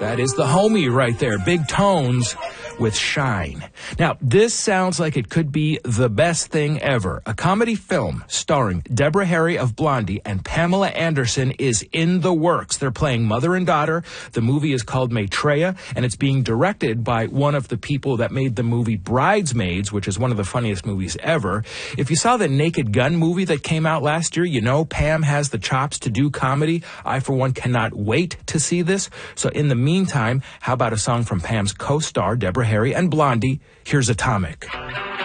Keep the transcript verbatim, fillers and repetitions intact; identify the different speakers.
Speaker 1: That is the homie right there. Big Tones with Shine. Now, this sounds like it could be the best thing ever. A comedy film starring Deborah Harry of Blondie and Pamela Anderson is in the works. They're playing mother and daughter. The movie is called Maitreya, and it's being directed by one of the people that made the movie Bridesmaids, which is one of the funniest movies ever. If you saw the Naked Gun movie that came out last year, you know Pam has the chops to do comedy. I, for one, cannot wait to see this. So in the meantime, how about a song from Pam's co-star, Deborah Harry and Blondie? Here's Atomic.